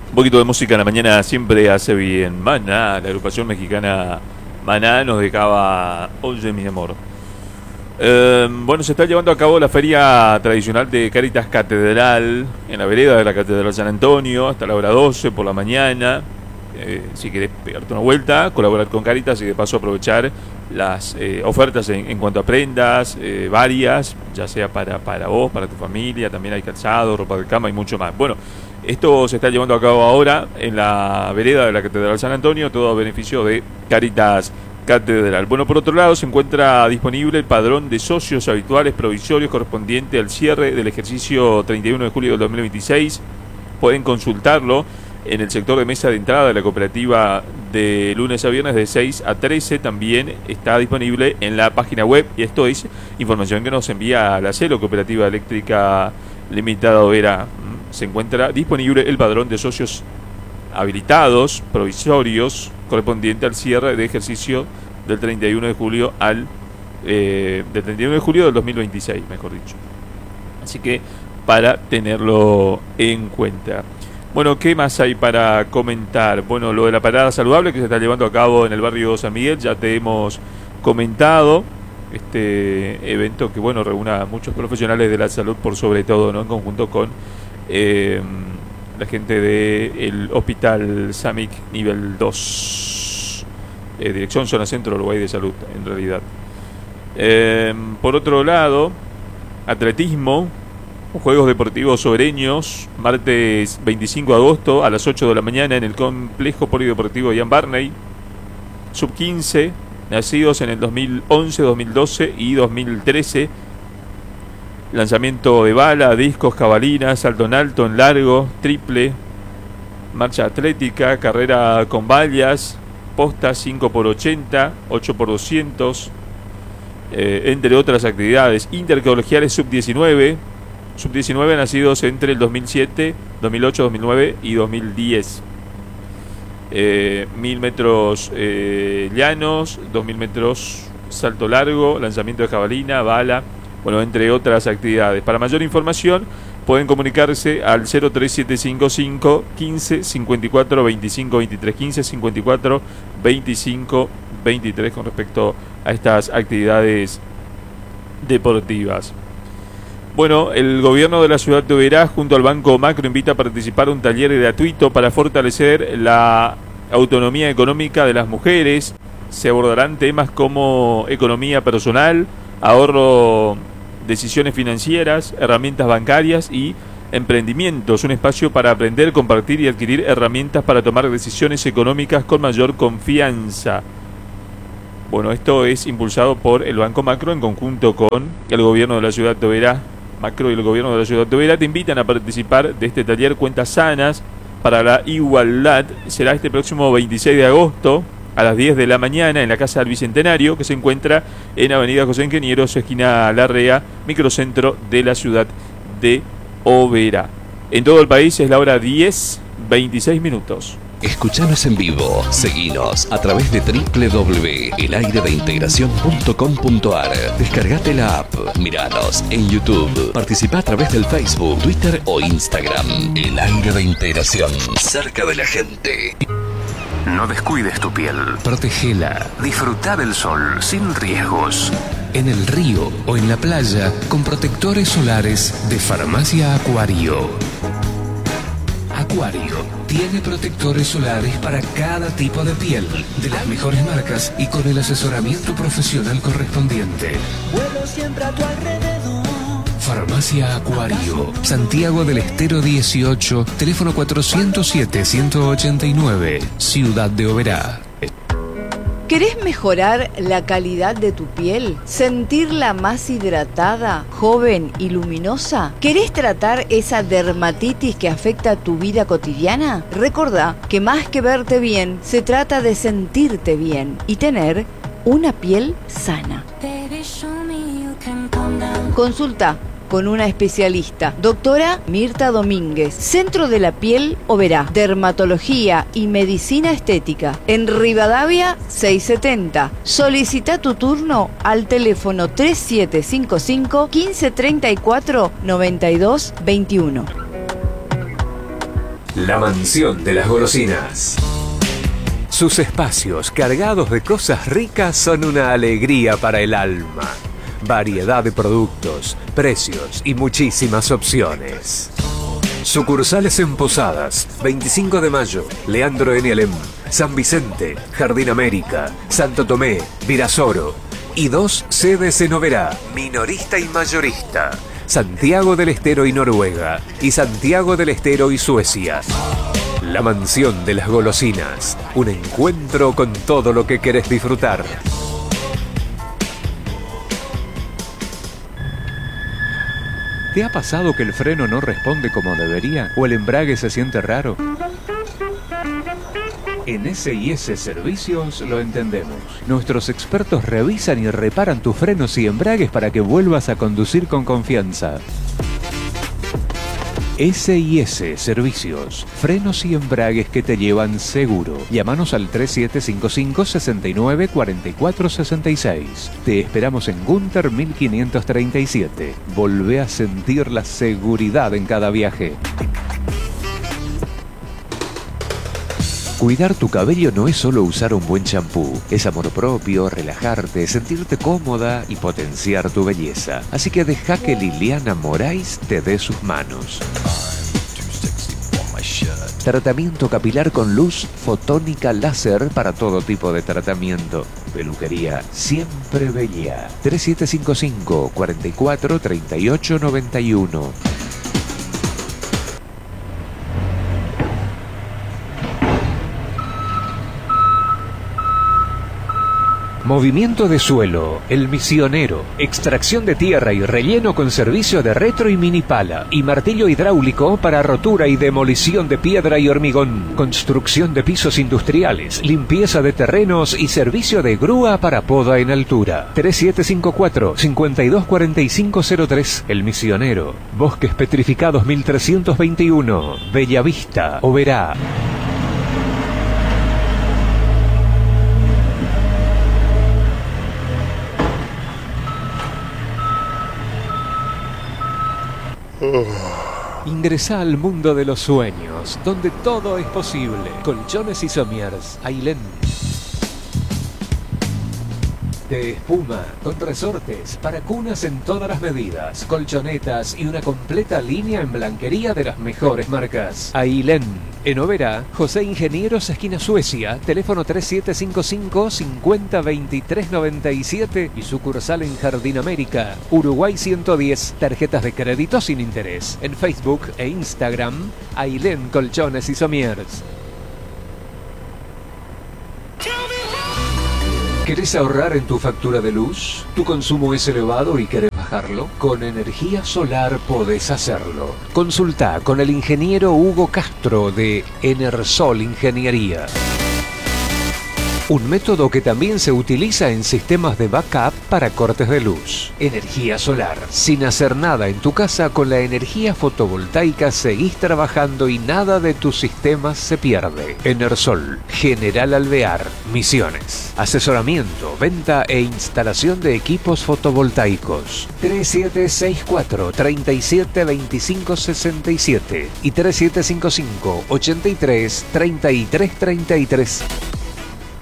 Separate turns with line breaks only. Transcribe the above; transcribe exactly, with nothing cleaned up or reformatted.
Un poquito de música en la mañana siempre hace bien. Maná, la agrupación mexicana Maná nos dejaba Oye mi amor. Eh, bueno, se está llevando a cabo la feria tradicional de Cáritas Catedral en la vereda de la Catedral San Antonio hasta la hora doce por la mañana. Eh, si querés pegarte una vuelta, colaborar con Cáritas y de paso aprovechar las eh, ofertas en, en cuanto a prendas, eh, varias, ya sea para, para vos, para tu familia, también hay calzado, ropa de cama y mucho más. Bueno, esto se está llevando a cabo ahora en la vereda de la Catedral San Antonio, todo a beneficio de Cáritas Catedral. Bueno, por otro lado, se encuentra disponible el padrón de socios habituales provisorios correspondiente al cierre del ejercicio treinta y uno de julio del dos mil veintiséis. Pueden consultarlo en el sector de mesa de entrada de la cooperativa de lunes a viernes de seis a trece. También está disponible en la página web, y esto es información que nos envía la CELO, Cooperativa Eléctrica Limitada Overa. Se encuentra disponible el padrón de socios habilitados provisorios correspondiente al cierre de ejercicio del treinta y uno de julio al eh, del treinta y uno de julio del dos mil veintiséis, mejor dicho. Así que para tenerlo en cuenta. Bueno, ¿qué más hay para comentar? Bueno, lo de la parada saludable que se está llevando a cabo en el barrio San Miguel, ya te hemos comentado. Este evento que, bueno, reúne a muchos profesionales de la salud por sobre todo, ¿no? En conjunto con eh, la gente del Hospital SAMIC nivel dos, eh, dirección zona centro Uruguay de salud, en realidad. Eh, por otro lado, atletismo, Juegos Deportivos Sobereños, martes veinticinco de agosto a las ocho de la mañana en el complejo polideportivo Ian Barney. Sub quince, nacidos en el dos mil once, dos mil doce y dos mil trece. Lanzamiento de bala, discos, jabalinas, salto en alto, en largo, triple, marcha atlética, carrera con vallas, posta cinco por ochenta, ocho por doscientos, eh, entre otras actividades. Intercolegiales sub diecinueve, sub diecinueve nacidos entre el dos mil siete, dos mil ocho, dos mil nueve y dos mil diez. Eh, mil metros eh, llanos, dos mil metros salto largo, lanzamiento de jabalina, bala, bueno, entre otras actividades. Para mayor información pueden comunicarse al cero tres siete cinco cinco, quince, cincuenta y cuatro, veinticinco, veintitrés, quince, cincuenta y cuatro, veinticinco, veintitrés con respecto a estas actividades deportivas. Bueno, el gobierno de la ciudad de Oberá junto al Banco Macro invita a participar en un taller gratuito para fortalecer la autonomía económica de las mujeres. Se abordarán temas como economía personal, ahorro, decisiones financieras, herramientas bancarias y emprendimientos. Un espacio para aprender, compartir y adquirir herramientas para tomar decisiones económicas con mayor confianza. Bueno, esto es impulsado por el Banco Macro en conjunto con el gobierno de la ciudad de Oberá. Macro y el gobierno de la ciudad de Oberá te invitan a participar de este taller Cuentas Sanas para la Igualdad. Será este próximo veintiséis de agosto a las diez de la mañana en la Casa del Bicentenario, que se encuentra en Avenida José Ingenieros, esquina Larrea, microcentro de la ciudad de Oberá. En todo el país es la hora diez, veintiséis minutos.
Escuchanos en vivo, seguinos a través de doble u doble u doble u punto el aire de integración punto com punto a r. Descargate la app, miranos en YouTube, participa a través del Facebook, Twitter o Instagram. El Aire de Integración, cerca de la gente.
No descuides tu piel.
Protegela.
Disfruta del sol sin riesgos.
En el río o en la playa con protectores solares de Farmacia Acuario. Acuario tiene protectores solares para cada tipo de piel, de las mejores marcas y con el asesoramiento profesional correspondiente.
Vuelo siempre a tu alrededor.
Farmacia Acuario, Santiago del Estero dieciocho, teléfono cuatrocientos siete, ciento ochenta y nueve, Ciudad de Oberá.
¿Querés mejorar la calidad de tu piel? ¿Sentirla más hidratada, joven y luminosa? ¿Querés tratar esa dermatitis que afecta tu vida cotidiana? Recordá que más que verte bien, se trata de sentirte bien y tener una piel sana. Consulta con una especialista, doctora Mirta Domínguez, Centro de la Piel Oberá, Dermatología y Medicina Estética, en Rivadavia seiscientos setenta. Solicita tu turno al teléfono tres siete cinco cinco, quince treinta y cuatro, noventa y dos veintiuno.
La mansión de las golosinas. Sus espacios cargados de cosas ricas son una alegría para el alma. Variedad de productos, precios y muchísimas opciones. Sucursales en Posadas, veinticinco de mayo, Leandro N. Alem, San Vicente, Jardín América, Santo Tomé, Virasoro. Y dos sedes en Oberá, minorista y mayorista, Santiago del Estero y Noruega, y Santiago del Estero y Suecia. La mansión de las golosinas, un encuentro con todo lo que querés disfrutar. ¿Te ha pasado que el freno no responde como debería o el embrague se siente raro? En S y S Servicios lo entendemos. Nuestros expertos revisan y reparan tus frenos y embragues para que vuelvas a conducir con confianza. S y S Servicios, frenos y embragues que te llevan seguro. Llámanos al tres siete cinco cinco, seis nueve cuatro cuatro seis seis. Te esperamos en Gunter mil quinientos treinta y siete. Volvé a sentir la seguridad en cada viaje. Cuidar tu cabello no es solo usar un buen champú, es amor propio, relajarte, sentirte cómoda y potenciar tu belleza. Así que deja que Liliana Moraes te dé sus manos. Tratamiento capilar con luz fotónica láser para todo tipo de tratamiento. Peluquería Siempre Bella. tres siete cinco cinco, cuatro cuatro, tres ocho nueve uno. Movimiento de suelo, El Misionero, extracción de tierra y relleno con servicio de retro y mini pala y martillo hidráulico para rotura y demolición de piedra y hormigón, construcción de pisos industriales, limpieza de terrenos y servicio de grúa para poda en altura. tres siete cinco cuatro, cinco dos cuatro cinco cero tres, El Misionero, Bosques Petrificados mil trescientos veintiuno, Bellavista, Oberá. Ingresa al mundo de los sueños, donde todo es posible. Colchones y Somiers, Ailén. De espuma, con resortes, para cunas en todas las medidas, colchonetas y una completa línea en blanquería de las mejores marcas. Ailén, en Oberá, José Ingenieros, esquina Suecia, teléfono tres siete cinco cinco, cinco cero, dos tres nueve siete y sucursal en Jardín América, Uruguay ciento diez, tarjetas de crédito sin interés. En Facebook e Instagram, Ailén Colchones y Somiers. ¿Querés ahorrar en tu factura de luz? ¿Tu consumo es elevado y querés bajarlo? Con energía solar podés hacerlo. Consulta con el ingeniero Hugo Castro de Enersol Ingeniería. Un método que también se utiliza en sistemas de backup para cortes de luz. Energía solar. Sin hacer nada en tu casa, con la energía fotovoltaica seguís trabajando y nada de tus sistemas se pierde. Enersol, General Alvear, Misiones. Asesoramiento, venta e instalación de equipos fotovoltaicos. tres siete seis cuatro, tres siete dos cinco seis siete y tres siete cinco cinco, ocho tres, treinta y tres treinta y tres.